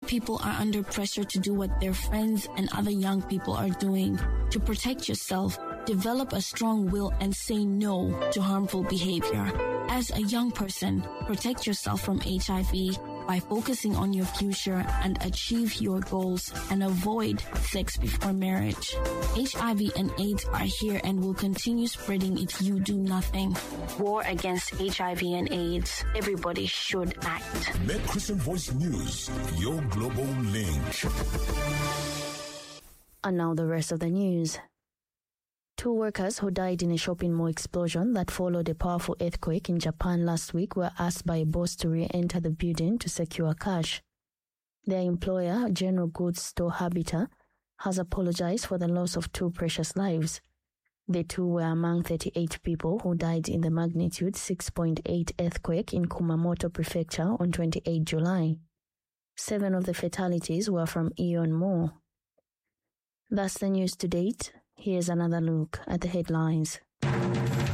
people are under pressure to do what their friends and other young people are doing. To protect yourself, develop a strong will and say no to harmful behavior. As a young person, protect yourself from HIV by focusing on your future and achieve your goals and avoid sex before marriage. HIV and AIDS are here and will continue spreading if you do nothing. War against HIV and AIDS. Everybody should act. Make Christian Voice News your global link. And now the rest of the news. 2 workers who died in a shopping mall explosion that followed a powerful earthquake in Japan last week were asked by a boss to re-enter the building to secure cash. Their employer, General Goods Store Habitat, has apologized for the loss of 2 precious lives. The 2 were among 38 people who died in the magnitude 6.8 earthquake in Kumamoto Prefecture on 28 July. 7 of the fatalities were from Aeon Mall. That's the news to date. Here's another look at the headlines.